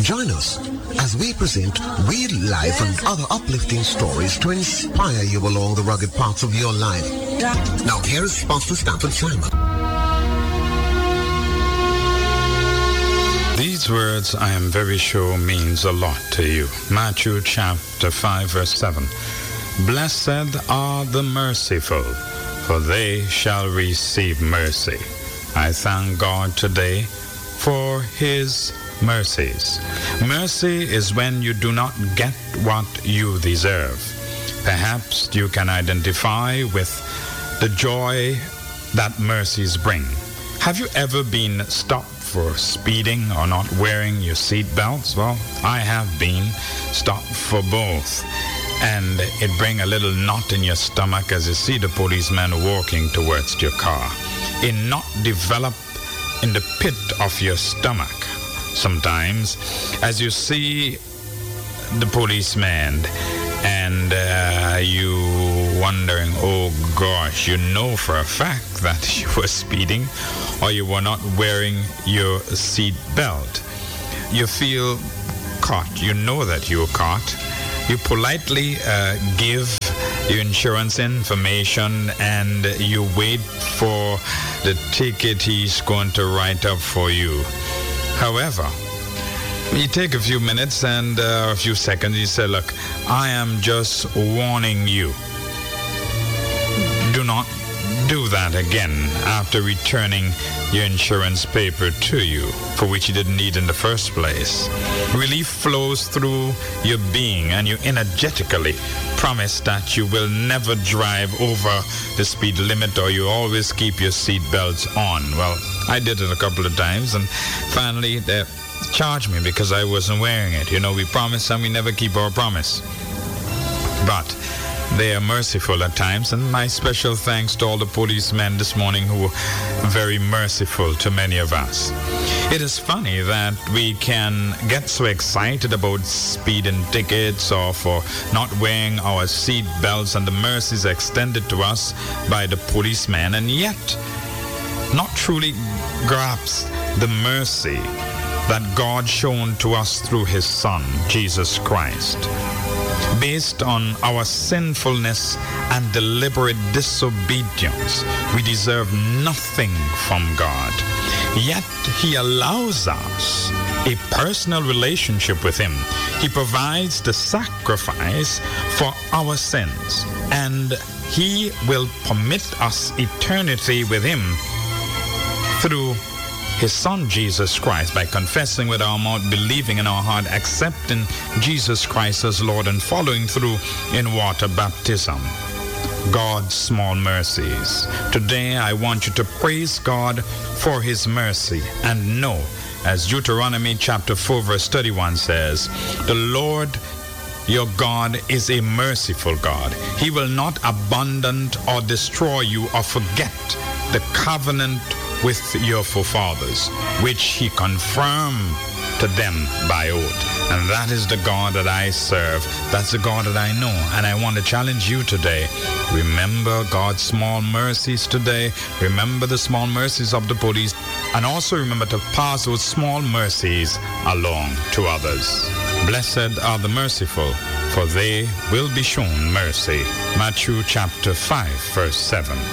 Join us as we present real life and other uplifting stories to inspire you along the rugged paths of your life. Now here is Pastor Stanford Simon. These words, I am very sure, means a lot to you. Matthew chapter 5 verse 7. Blessed are the merciful, for they shall receive mercy. I thank God today for His mercies. Mercy is when you do not get what you deserve. Perhaps you can identify with the joy that mercies bring. Have you ever been stopped for speeding or not wearing your seat belts? Well, I have been stopped for both. And it brings a little knot in your stomach as you see the policeman walking towards your car. A knot develops in the pit of your stomach. Sometimes, as you see the policeman and you wondering, oh gosh, you know for a fact that you were speeding or you were not wearing your seat belt. You feel caught. You know that you were caught. You politely give your insurance information and you wait for the ticket he's going to write up for you. However, you take a few minutes and a few seconds, you say, look, I am just warning you. Do not do that again after returning your insurance paper to you, for which you didn't need in the first place. Relief flows through your being, and you energetically promise that you will never drive over the speed limit, or you always keep your seat belts on. Well, I did it a couple of times, and finally they charged me because I wasn't wearing it. You know, we promise and we never keep our promise. But they are merciful at times, and my special thanks to all the policemen this morning who were very merciful to many of us. It is funny that we can get so excited about speeding tickets or for not wearing our seat belts and the mercies extended to us by the policeman, and yet not truly grasp the mercy that God shown to us through His Son, Jesus Christ. Based on our sinfulness and deliberate disobedience, we deserve nothing from God. Yet He allows us a personal relationship with Him. He provides the sacrifice for our sins, and He will permit us eternity with Him through His Son, Jesus Christ, by confessing with our mouth, believing in our heart, accepting Jesus Christ as Lord, and following through in water baptism. God's small mercies. Today, I want you to praise God for His mercy and know, as Deuteronomy chapter 4, verse 31 says, the Lord your God is a merciful God. He will not abandon or destroy you or forget the covenant with your forefathers, which He confirmed to them by oath. And that is the God that I serve. That's the God that I know. And I want to challenge you today. Remember God's small mercies today. Remember the small mercies of the police. And also remember to pass those small mercies along to others. Blessed are the merciful, for they will be shown mercy. Matthew chapter 5, verse 7.